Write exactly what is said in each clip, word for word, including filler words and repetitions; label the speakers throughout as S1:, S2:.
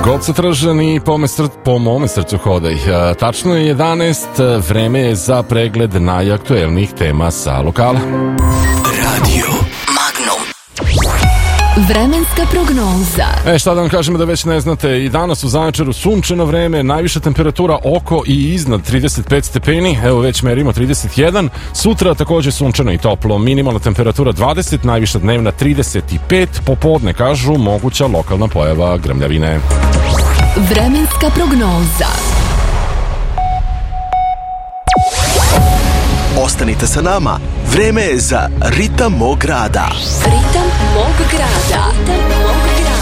S1: God se tržan i po, src, po mome srcu hodaj. Tačno je jedanaest, vreme je za pregled najaktuelnijih tema sa lokala.
S2: Radio Magnum.
S3: Vremenska prognoza.
S1: E, šta da vam kažemo da već ne znate, i danas u Zaječaru sunčano vreme, najviša temperatura oko i iznad trideset pet stepeni, evo već merimo trideset jedan, sutra takođe sunčano i toplo, minimalna temperatura dvadeset, najviša dnevna trideset pet, popodne kažu moguća lokalna pojava grmljavine.
S3: Vremenska prognoza.
S2: Ostanite sa nama, vreme je za Ritam mog grada.
S3: Ritam mog grada. Ritam mog grada.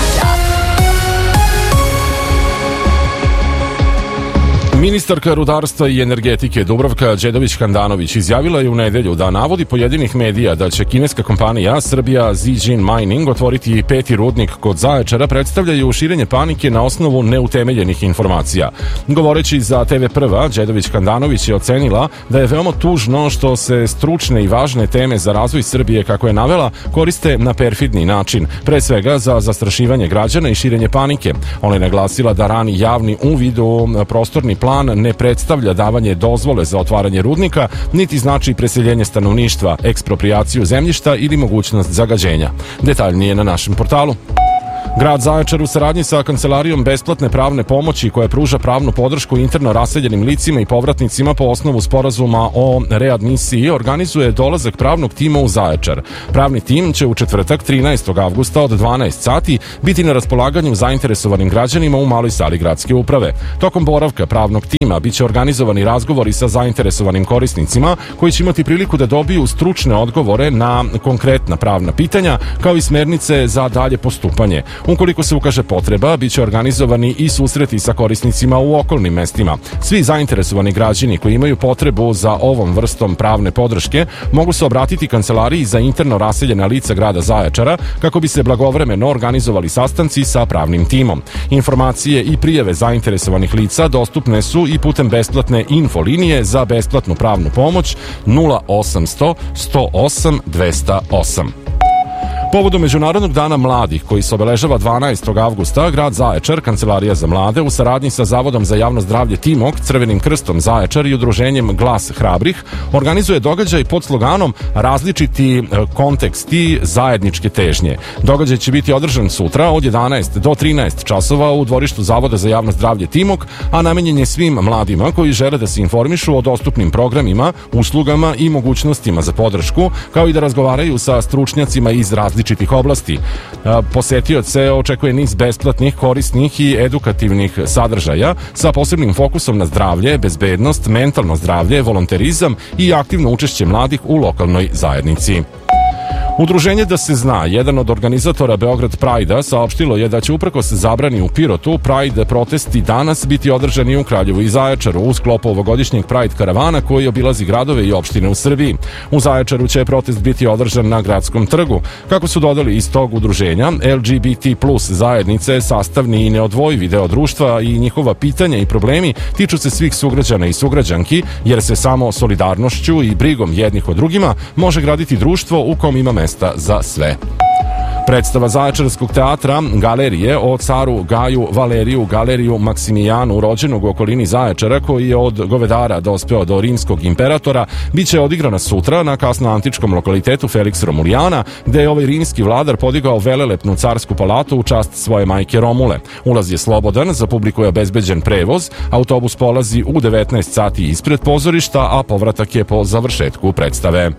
S1: Ministarka rudarstva i energetike Dubravka Đedović-Handanović izjavila je u nedelju da navodi pojedinih medija da će kineska kompanija Srbija Zijin Mining otvoriti peti rudnik kod Zaječara predstavljaju širenje panike na osnovu neutemeljenih informacija. Govoreći za te ve Prva, Đedović-Handanović je ocenila da je veoma tužno što se stručne i važne teme za razvoj Srbije, kako je navela, koriste na perfidni način, pre svega za zastrašivanje građana i širenje panike. Ona je naglasila da rani javni uvid u prostorni plan plan ne predstavlja davanje dozvole za otvaranje rudnika, niti znači preseljenje stanovništva, eksproprijaciju zemljišta ili mogućnost zagađenja. Detaljnije na našem portalu. Grad Zaječar u saradnji sa Kancelarijom besplatne pravne pomoći koja pruža pravnu podršku interno raseljenim licima i povratnicima po osnovu sporazuma o readmisiji organizuje dolazak pravnog tima u Zaječar. Pravni tim će u četvrtak trinaestog avgusta od dvanaest sati biti na raspolaganju zainteresovanim građanima u maloj sali gradske uprave. Tokom boravka pravnog tima biće organizovani razgovori sa zainteresovanim korisnicima koji će imati priliku da dobiju stručne odgovore na konkretna pravna pitanja kao i smernice za dalje postupanje. Ukoliko se ukaže potreba, bit će organizovani i susreti sa korisnicima u okolnim mestima. Svi zainteresovani građani koji imaju potrebu za ovom vrstom pravne podrške mogu se obratiti Kancelariji za interno raseljena lica grada Zaječara kako bi se blagovremeno organizovali sastanci sa pravnim timom. Informacije i prijave zainteresovanih lica dostupne su i putem besplatne info linije za besplatnu pravnu pomoć nula osamsto sto osam dvesta osam. Povodom Međunarodnog dana mladih koji se obeležava dvanaestog avgusta, grad Zaječar, Kancelarija za mlade u saradnji sa Zavodom za javno zdravlje Timok, Crvenim krstom Zaječar i udruženjem Glas hrabrih organizuje događaj pod sloganom Različiti konteksti zajedničke težnje. Događaj će biti održan sutra od jedanaest do trinaest časova u dvorištu Zavoda za javno zdravlje Timok, a namenjen je svim mladima koji žele da se informišu o dostupnim programima, uslugama i mogućnostima za podršku, kao i da razgovaraju sa stručnjacima iz različitih različitih oblasti. Posetioce očekuje niz besplatnih, korisnih i edukativnih sadržaja sa posebnim fokusom na zdravlje, bezbednost, mentalno zdravlje, volonterizam i aktivno učešće mladih u lokalnoj zajednici. Udruženje Da se zna, jedan od organizatora Beograd Prajda, saopštilo je da će uprkos zabrani u Pirotu Pride protesti danas biti održani u Kraljevu i Zaječaru u sklopu ovogodišnjeg Pride karavana koji obilazi gradove i opštine u Srbiji. U Zaječaru će protest biti održan na Gradskom trgu. Kako su dodali iz tog udruženja, el ge be te plus zajednice, sastavni i neodvojivi deo društva i njihova pitanja i problemi tiču se svih sugrađana i sugrađanki, jer se samo solidarnošću i brigom jednih o drugima može graditi društvo u kom ima mesta za sve. Predstava Zaječarskog teatra Galerije o caru Gaju Valeriju Galeriju Maksimijanu, rođenog u okolini Zaječara, koji je od govedara dospeo do rimskog imperatora, bit će odigrana sutra na kasnoantičkom lokalitetu Felix Romulijana, gde je ovaj rimski vladar podigao velelepnu carsku palatu u čast svoje majke Romule. Ulaz je slobodan, za publiku je obezbeđen prevoz, autobus polazi u devetnaest sati ispred pozorišta, a povratak je po završetku predstave.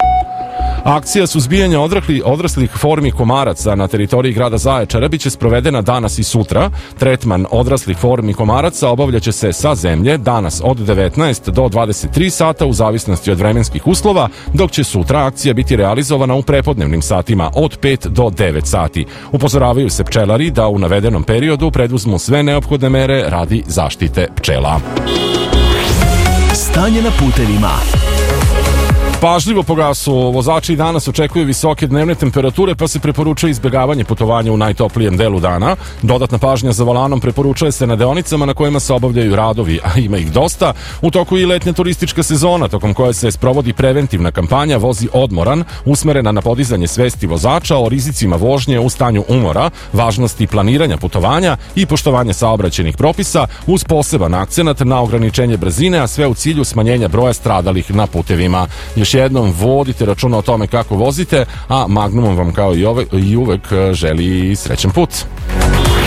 S1: Akcija suzbijanja odrasli, odraslih formi komaraca na teritoriji grada Zaječara biće sprovedena danas i sutra. Tretman odraslih formi komaraca obavljaće se sa zemlje danas od devetnaest do dvadeset tri sata u zavisnosti od vremenskih uslova, dok će sutra akcija biti realizovana u prepodnevnim satima od pet do devet sati. Upozoravaju se pčelari da u navedenom periodu preduzmu sve neophodne mere radi zaštite pčela.
S2: Stanje na putevima.
S1: Pažljivo po gasu, vozači danas očekuju visoke dnevne temperature, pa se preporučuje izbjegavanje putovanja u najtoplijem delu dana. Dodatna pažnja za volanom preporučuje se na deonicama na kojima se obavljaju radovi, a ima ih dosta. U toku i letnja turistička sezona, tokom koje se sprovodi preventivna kampanja Vozi odmoran, usmerena na podizanje svesti vozača o rizicima vožnje u stanju umora, važnosti planiranja putovanja i poštovanja saobraćajnih propisa, uz poseban akcenat na ograničenje brzine, a sve u cilju smanjenja broja stradalih na putevima. Još jednom vodite računa o tome kako vozite, a Magnumom vam kao i, ove, i uvek želi srećan put.